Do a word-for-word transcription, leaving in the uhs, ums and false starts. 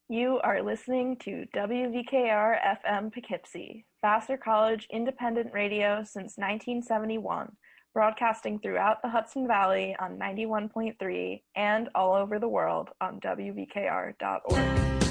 You are listening to W V K R F M Poughkeepsie, Vassar College independent radio since nineteen seventy-one, broadcasting throughout the Hudson Valley on ninety-one point three and all over the world on W V K R dot org.